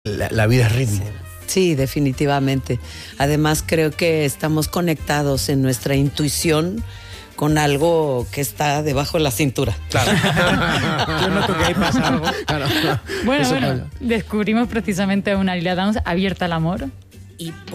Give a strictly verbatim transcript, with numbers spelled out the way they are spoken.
La, la vida es ritmo. Sí, definitivamente. Además, creo que estamos conectados en nuestra intuición con algo que está debajo de la cintura. Claro. Yo noto que ahí pasa algo. Claro. Bueno, Eso bueno, pasa. descubrimos precisamente a una Lilia Downs abierta al amor. Y